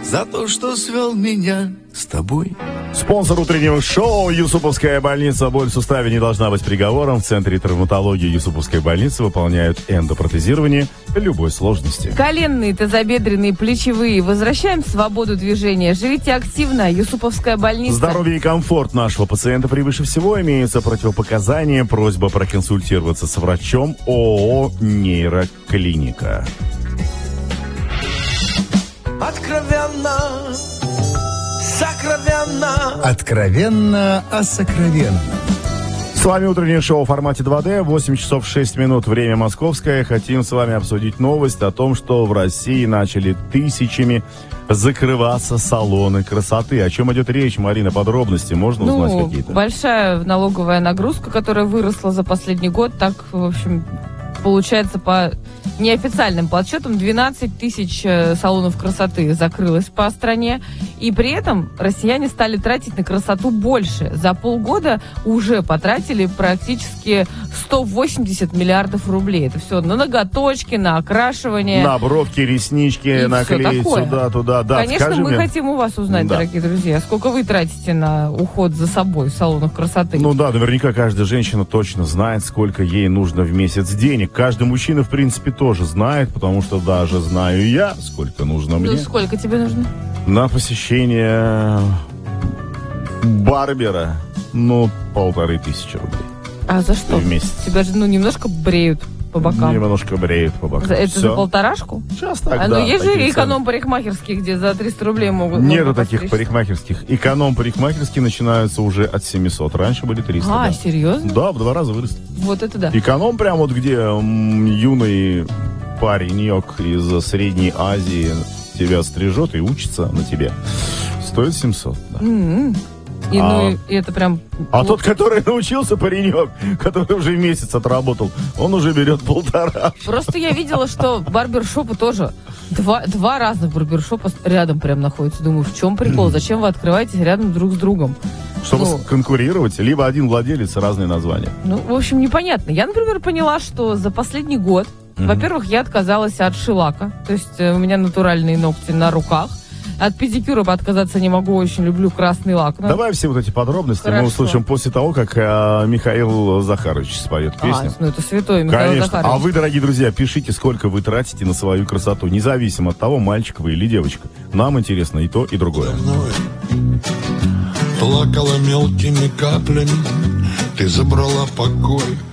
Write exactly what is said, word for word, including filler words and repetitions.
за то, что свел меня с тобой. Спонсор утреннего шоу Юсуповская больница. Боль в суставе не должна быть приговором. В Центре травматологии Юсуповской больницы выполняют эндопротезирование любой сложности. Коленные, тазобедренные, плечевые. Возвращаем свободу движения. Живите активно. Юсуповская больница. Здоровье и комфорт нашего пациента превыше всего. Имеются противопоказания. Просьба проконсультироваться с врачом. ООО «Нейроклиника». Откровенно, сокровенно. Откровенно о сокровенном. С вами утреннее шоу в формате два дэ, восемь часов шесть минут, время московское. Хотим с вами обсудить новость о том, что в России начали тысячами закрываться салоны красоты. О чем идет речь, Марина, подробности можно ну, узнать какие-то? Большая налоговая нагрузка, которая выросла за последний год, так, в общем, получается по неофициальным подсчетам двенадцать тысяч салонов красоты закрылось по стране. И при этом россияне стали тратить на красоту больше. За полгода уже потратили практически сто восемьдесят миллиардов рублей. Это все на ноготочки, на окрашивание. На бровки, реснички, и наклеить сюда-туда. Да, конечно, мы мне. хотим у вас узнать, да. Дорогие друзья, сколько вы тратите на уход за собой в салонах красоты. Ну да, наверняка каждая женщина точно знает, сколько ей нужно в месяц денег. Каждый мужчина, в принципе, тоже знает, потому что даже знаю я, сколько нужно мне. Ну, сколько тебе нужно? На посещение барбера, ну, полторы тысячи рублей. А за что? В месяц. Тебя же, ну, немножко бреют по бокам. Немножко бреют по бокам. За, это Все. За полторашку? Сейчас так, а, да. Ну, есть же эконом-парикмахерские, где за триста рублей могут... Нету таких парикмахерских. Эконом-парикмахерские начинаются уже от семисот. Раньше были триста. А, да. серьезно? Да, в два раза выросли. Вот это да. Эконом прям вот где м, юный паренек из Средней Азии тебя стрижет и учится на тебе. Стоит семьсот. Да. Mm-hmm. И, а, ну, и это прям... А тот, который научился, паренек, который уже месяц отработал, он уже берет полтора. Просто я видела, что барбершопы тоже... Два, два разных барбершопа рядом прям находятся. Думаю, в чем прикол? Зачем вы открываетесь рядом друг с другом? Чтобы ну, конкурировать, либо один владелец, разные названия. Ну, в общем, непонятно. Я, например, поняла, что за последний год, mm-hmm. во-первых, я отказалась от шелака. То есть э, у меня натуральные ногти на руках. От педикюра отказаться не могу, очень люблю красный лак. Но... Давай все вот эти подробности Хорошо. мы услышим после того, как э, Михаил Захарович споет песню. А, ну это святой Михаил Конечно. Захарович. А вы, дорогие друзья, пишите, сколько вы тратите на свою красоту, независимо от того, мальчик вы или девочка. Нам интересно и то, и другое. Плакала мелкими каплями, ты забрала покой.